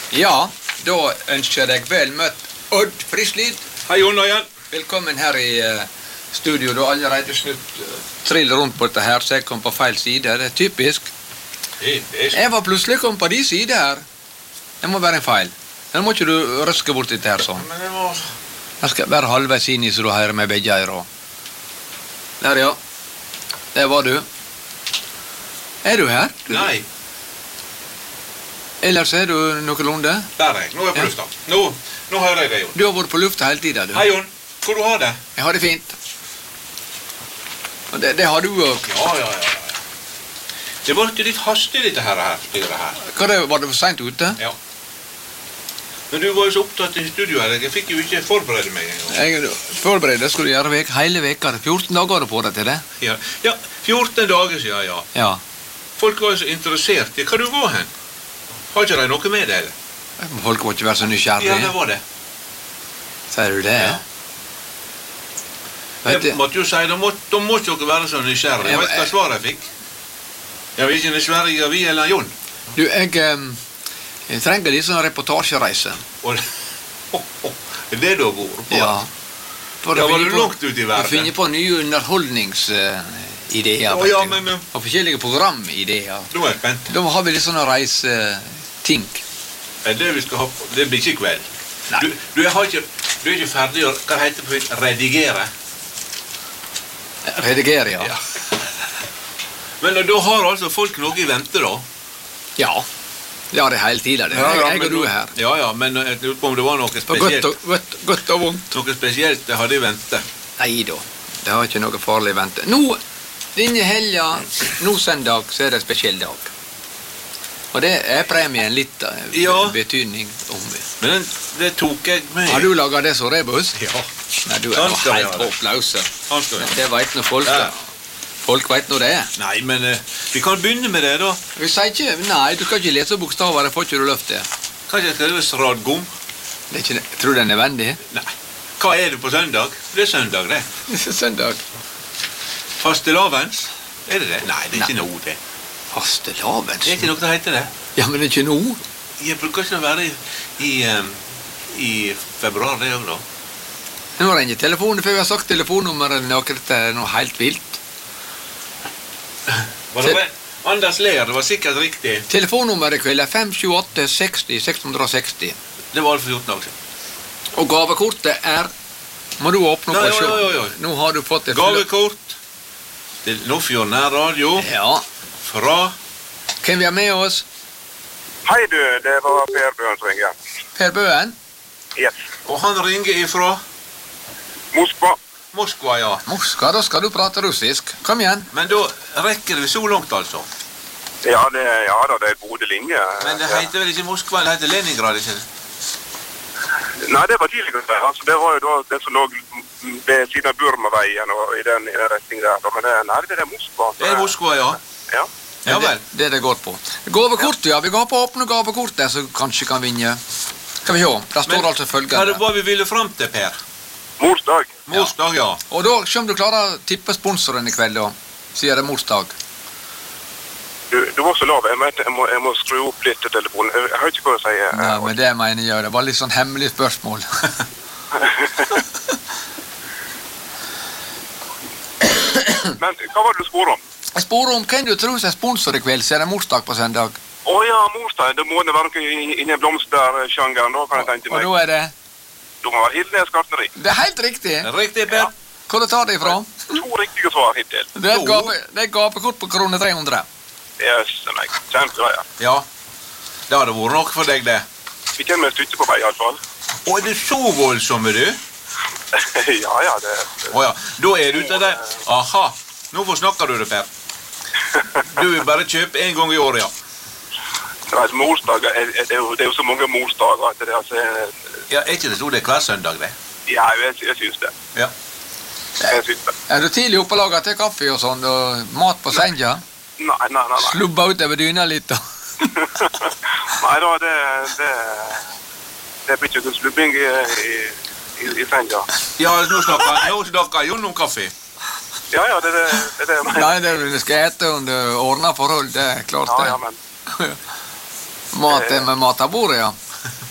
Ja, da ønsker jeg deg vel møtt Odd Frislid. Hei, Jon Øyen. Velkommen her i studio. Du har allerede snutt trill rundt på dette her, så jeg kom på feil side. Det er typisk. Jeg var plutselig kom på de side her. Det må være en feil. Nå må ikke du røske bort dette her sånn. Men det var... Jeg skal være halvveis inn i så du hører med begge øyre. Der, ja. Der var du. Er du her? Nei. Ellers er du noenlunde? Der er jeg. Nå er jeg på lufta. Nå hører jeg deg, Jon. Du har vært på lufta hele tiden, du. Hei, Jon. Hvor du har det? Jeg har det fint. Og det har du også. Ja. Det var ikke litt hastig, dette her, styret her. Hva det, var det for sent ute? Ja. Men du var jo så opptatt i studio her. Jeg fikk jo ikke forberede meg en gang. Jeg forbereder skulle gjøre hele veka. 14 dager har du på deg til det. Ja, 14 dager siden, ja. Ja. Folk var jo så interessert i hva du var hen. Har ikke de noe med det, eller? Folk må ikke være så nysgjerrige. Ja, det var det. Sier du det? Ja. Jeg måtte jo si, da må ikke dere være så nysgjerrige. Jeg vet hva svaret jeg fikk. Jeg vil ikke nysgjerrige vi eller Jon. Du, jeg trenger litt sånn reportasjereise. Det du har vært på? Ja. Da var du langt ut i verden. Du finner på nye underholdningsideer. Ja, men... Og forskjellige programideer. Nå er jeg spent. Da har vi litt sånne reiseting. Det vi skal ha på, det blir ikke i kveld. Nei. Du er ikke ferdig å, hva heter det på fint? Redigere? Redigere, ja. Men da har altså folk noe i vente, da? Ja. Ja, det er hele tiden. Jeg og du er her. Ja, men jeg lurer på om det var noe spesielt. Godt og vondt. Noe spesielt det hadde i vente. Nei da, det har ikke noe farlig i vente. Nå, denne helga, nå søndag, så er det en spesiell dag. Og det er premien litt betydning om det. Men det tok jeg med. Har du laget det så rebus? Ja. Nei, du er jo helt håpløse. Det vet nå folk. Ja. Folk vet nå det. Nei, men vi kan begynne med det, da. Vi sier ikke, nei, du skal ikke lese bokstaver, det får ikke du løft det. Kanskje jeg skriver stradgom? Det er ikke, tror du det er nødvendig? Nei. Hva er det på søndag? Det er søndag, det. Det er søndag. Fastelavns? Er det det? Nei, det er ikke noe, det. Fastelavns? Det er ikke noe det heter det. Ja, men det er ikke noe. Jeg bruker ikke å være i februar, det også, da. Nå ringer telefonen, for jeg har sagt telefonnummeret noe helt vilt. Anders ler, det var sikkert riktig. Telefonnummeret kveld er 578 60 660. Det var for 14 år siden. Og gavekortet er... Må du åpne opp og se? Ja. Nå har du fått et... Gavekort til Nordfjord nærradio. Ja. Fra... Hvem vi har med oss? Hei du, det var Per Bøen som ringer. Per Bøen? Yes. Og han ringer ifra... Moskva, ja. Moskva, da skal du prate russisk. Kom igjen. Men da rekker det så langt, altså? Ja, det er gode linjer. Men det heter vel ikke Moskva, det heter Leningrad, ikke det? Nei, det var tidligere. Altså, det var jo da det som lå ved siden av Burma-veien og i den retning der. Men det er Moskva. Det er Moskva, ja. Ja. Ja vel. Det er det går på. Gavekort, ja. Vi går på å åpne gavekortet, så kanskje kan vinne. Skal vi se. Der står altså følgende. Hva vi ville frem til, Per? Morsdag. Morsdag, ja. Og da, se om du klarer å tippe sponsoren i kveld, da. Sier det morsdag. Du var så lav. Jeg må skru opp litt til telefonen. Jeg har ikke hva å si. Nei, men det mener jeg. Det var litt sånn hemmelig spørsmål. Men hva var det du spør om? Jeg spør om hvem du tror er sponsor i kveld, så er det morsdag på søndag. Ja, morsdag. Det må det være noe inni blomstersjangeren, da kan jeg tenke meg. Og da er det? Du må være Hildnes gartneri. Det er helt riktig. Riktig, Per. Ja. Hvor tar det ifra? 2 riktige svar hittil. Det er gavekort på kroner 300. Yes, meg. Kjempegreier. Ja. Det hadde vært nok for deg, det. Vi kommer et stykke på vei, i alle fall. Er du så voldsomme, du? Ja, det... Ja. Da er du ute der. Aha. Nå forsnakker du det, Per. Du vil bare kjøpe en gang i året, ja. Morsdager, det er jo så mange morsdager at det altså... Ja, er ikke det så det er hver søndag, det? Ja, jeg synes det. Ja. Jeg synes det. Er du tidlig oppe og lager til kaffe og sånn, og mat på senga? Nei. Slubba ut over dyna litt, da? Nei da, det blir ikke slubbing i senga. Ja, nå snakker Jon om kaffe. Ja, det er det jeg mener. Nei, det skal ete under ordnet forhold, det er klart det. Ja, men... Mat med matabordet, ja.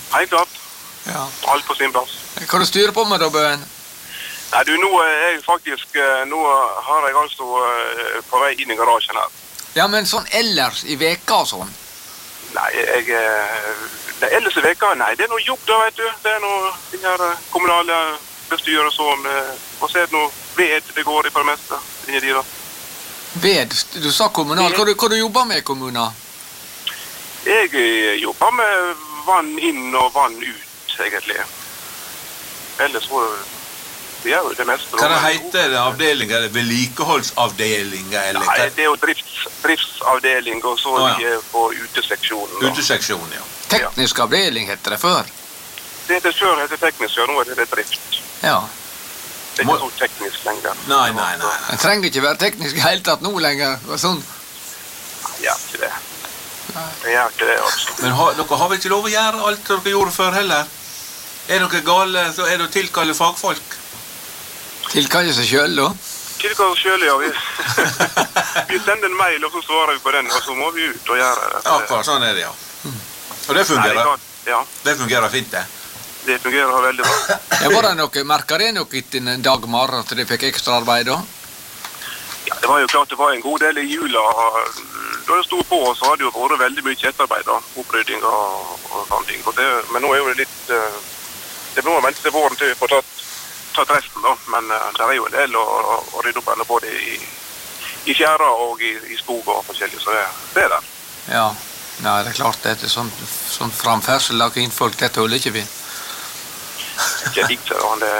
Helt klart. Ja. Alt på sin plass. Hva du styrer på med da, Bøen? Nei, du, nå er jeg faktisk, nå har jeg altså på vei inn i garasjen her. Ja, men sånn ellers i veka og sånn? Nei, det ellers i veka, nei, det er noe jobb da, vet du. Det er noe, de her kommunale bestyrer sånn, og så er det noe ved det går i på det meste, inni de da. Ved? Du sa kommunal. Hva du jobber med i kommunen? Jeg jobber med vann inn og vann ut, egentlig. Ellers så det er jo det meste. Hva det heter det avdelingen? Er det vedlikeholdsavdelingen? Nei, det er jo driftsavdeling, og så på uteseksjonen. Uteseksjonen, ja. Teknisk avdeling heter det før? Det heter før heter teknisk, ja, nå er det drift. Ja. Det er ikke så teknisk lenger. Nei. Det trenger ikke være teknisk i hele tatt nå lenger. Sånn. Det gjør ikke det. Det gjør ikke det, altså. Men dere har vel ikke lov å gjøre alt dere gjorde før heller? Er dere gale, så er det å tilkalle fagfolk? Tilkalle seg selv, da? Tilkalle seg selv, ja. Vi sender en mail, og så svarer vi på den, og så må vi ut og gjøre det. Akkurat, sånn er det, ja. Og det fungerer? Ja. Det fungerer fint, det? Det fungerer veldig bra. Var det noe, merket det noe etter en dag morgen at de fikk ekstra arbeid da? Ja, det var jo klart det var en god del i jula. Da det stod på, så hadde det jo vært veldig mye etterarbeid, da. Opprydding og sånne ting. Men nå er jo det litt... Det må vente til våren til vi får tatt resten, da. Men det er jo en del å rydde opp både i fjæra og i skog og forskjellig, så det er der. Ja, nei, det er klart det er sånn framførsel av kvinnfolk, det tåler ikke vi. Ikke ikke, det...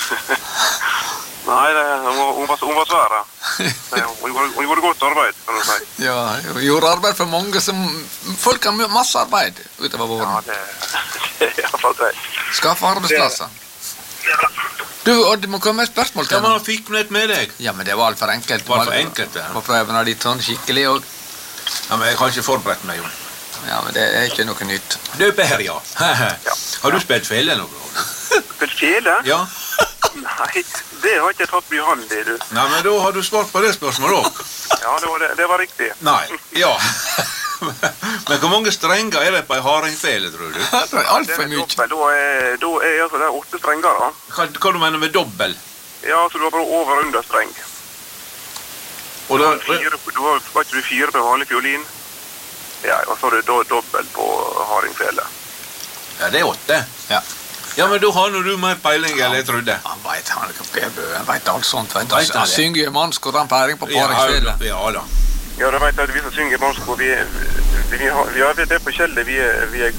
Nei, hun var svær, hun gjorde godt arbeid, kan du si. Ja, hun gjorde arbeid for mange som... Folk har masse arbeid utover våren. Ja, det er i hvert fall greit. Skaffe arbeidsplasser. Du, Odd, du må komme med et spørsmål til meg. Ja, men fikk med med deg. Ja, men det var alt for enkelt. Det var for enkelt, det. På prøven av litt sånn skikkelig og... Ja, men jeg har ikke forberedt meg, Jon. Ja, men det er ikke noe nytt. Du, Per, ja. Har du spilt fele noe? Spilt fele? Ja. Nei, det har ikke jeg tatt mye hand i, du. Nei, men da har du svart på det spørsmålet også. Ja, det var riktig. Nei, ja. Men hvor mange strenger er det på en haringfele, tror du? Det er alt for mye. Da er altså det 8 strenger, da. Hva du mener med dobbel? Ja, så du har bare over- og understreng. Og da var ikke du 4 på vanlig fiolin? Ja, og så har du dobbel på haringfele. Ja, det er 8. Ja. Ja, men da har du mer peiling, eller jeg trodde. Han vet, han vet alt sånt. Han synger jo mannskår, han peiling på paringsfele. Ja, da. Ja, du vet at vi som synger mannskår, vi har det forskjellig vi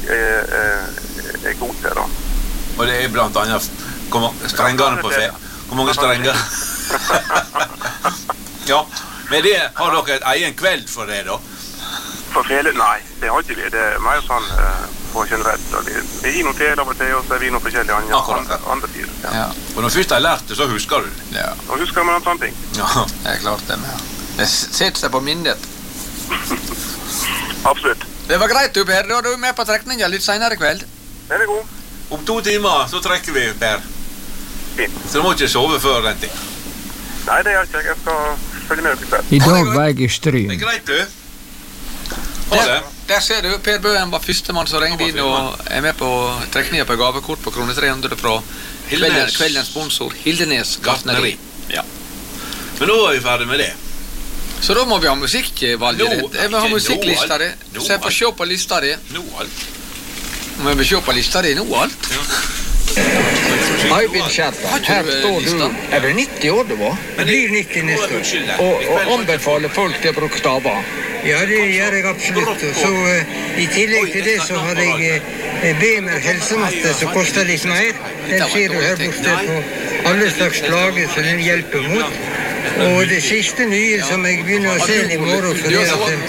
er gode til, da. Og det er blant annet strengene på fe. Hvor mange strenger? Ja, men det har dere et egen kveld for det, da? For fele? Nei, det har ikke vi. Det er mer sånn på generelt. Vi gir noe til av og til, og så er vi noe forskjellig andre tider. Ja. Og når først har lært det, så husker du det. Ja. Og husker man en sånn ting. Ja, det er klart det med. Det setter seg på minnet. Absolutt. Det var greit, du, Per. Da er du med på trekningen litt senere i kveld. Den er god. Om 2 timer så trekker vi, Per. Fint. Så du må ikke sove før den tid. Nei, det gjør ikke jeg. Jeg skal følge med i kveld. I dag var jeg i Stryn. Det er greit, du. Der ser du, Per Bøen var førstemann som ringde inn og er med på trekningen på gavekort på kroner 300 fra kveldens sponsor Hildenes Gartneri. Ja. Men nå er vi ferdig med det. Så da må vi ha musikkvalget ditt. Jeg vil ha musikklista di. Så jeg får se på lista di. Nå alt. Må jeg se på lista di nå alt? Eivind Kjærstad, her står du. Er det 90 år det var? Det blir 90 neste år. Og anbefaler folk til å bruke staver. Ja, det gjør jeg absolutt. Og så i tillegg til det så har jeg Bemer helsematte som koster litt mer. Den ser du her borte på alle slags plager som den hjelper mot. Og det siste nye som jeg begynner å se i morgen, for det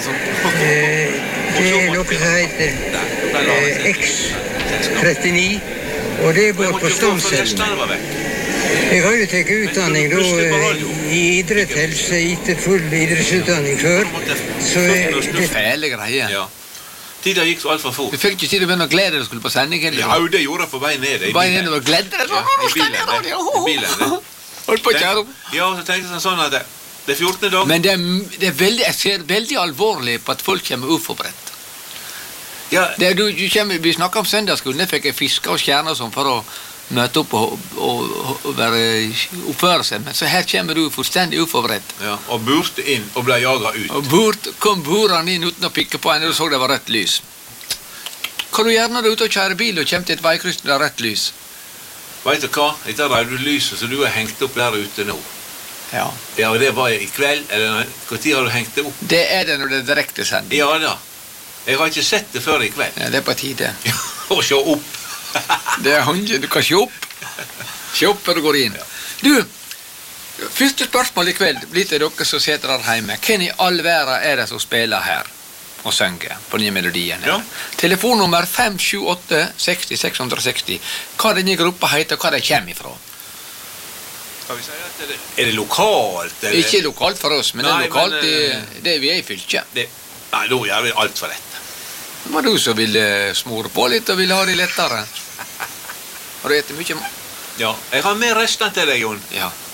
er noe som heter X39. Og det går på stamcellen. Jeg har jo tatt utdanning da, i idrettshelse, ikke full idrettsutdanning før. Så det fæle greier. Ja. Tida gikk så alt for fort. Du fikk ikke tid til å begynne å glede deg skulle på sending? Ja, det gjorde jeg på vei ned. På vei ned og glede deg? I bilen. Hold på kjære. Ja, så tenkte jeg sånn at det er 14. dag. Men det er veldig, jeg ser veldig alvorlig på at folk kommer uforberedt. Ja. Vi snakket om søndagsskolen, det fikk jeg fiske og skjerne og sånn for å møte opp og oppføre seg, men så her kommer du fullstendig uforberedt. Ja, og burte inn og ble jaget ut. Og kom burene inn uten å pikke på en, og du så det var rødt lys. Hva du gjør når du er ute og kjører bil og kommer til et veikryss med rødt lys? Vet du hva? Dette røde lyset som du har hengt opp der ute nå. Ja. Ja, og det var i kveld, eller hvor tid har du hengt det opp? Det er det når det er direkte sending. Ja da. Jeg har ikke sett det før i kveld. Ja, det er på tide. Og se opp. Det er håndje, du kan se opp. Se opp før du går inn. Du, første spørsmål i kveld blir til dere som sitter der hjemme. Hvem i all verden er det som spiller her og synger på denne melodien? Ja. Telefonnummer 578-60-660. Hva denne gruppa heter, og hva de kommer ifra? Skal vi si at er det lokalt? Eller? Ikke lokalt for oss, men det er lokalt det vi er i fylket. Nei, da gjør vi alt for dette. Det var du som ville smore på litt og ville ha det lettere. Har du etter mye? Ja, jeg har mer restene til deg, Jon. Ja.